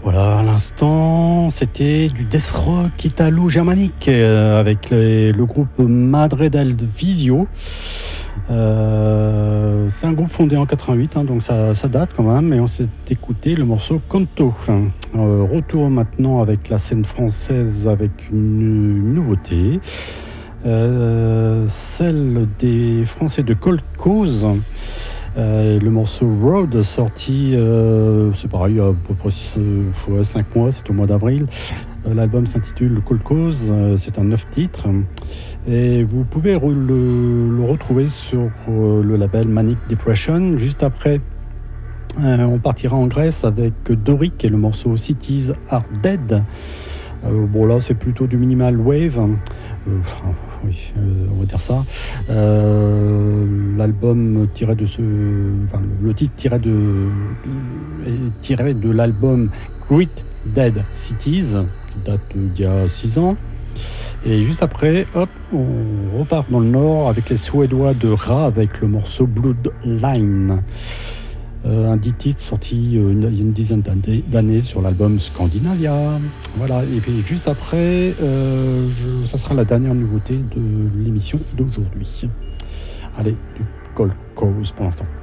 Voilà, à l'instant, c'était du death rock italo-germanique avec le groupe Madre del Visio. C'est un groupe fondé en 88, donc ça date quand même, et on s'est écouté le morceau Canto. Retour maintenant avec la scène française avec une nouveauté, celle des Français de Cold Cause. Le morceau Road sorti, c'est pareil, il y a à peu près 5 mois, c'est au mois d'avril. L'album s'intitule Cold Cause, c'est un 9 titres et vous pouvez le retrouver sur le label Manic Depression. Juste après, on partira en Grèce avec Doric et le morceau Cities Are Dead. Bon, là c'est plutôt du minimal wave, oui, on va dire ça. L'album tiré de le titre tiré de l'album Great Dead Cities qui date d'il y a 6 ans. Et juste après, hop, on repart dans le nord avec les Suédois de Ra avec le morceau Bloodline. Un 10 titres sorti il y a une dizaine d'années sur l'album Scandinavia. Voilà, et puis juste après, ça sera la dernière nouveauté de l'émission d'aujourd'hui. Allez, du Cold Cause pour l'instant.